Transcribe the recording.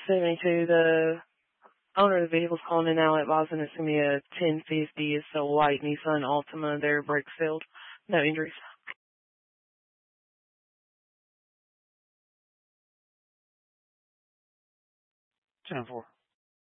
72. The owner of the vehicle is calling in now at Boston. It's going to be a 1050. It's a white Nissan Altima. Their brakes failed. No injuries. 10-4.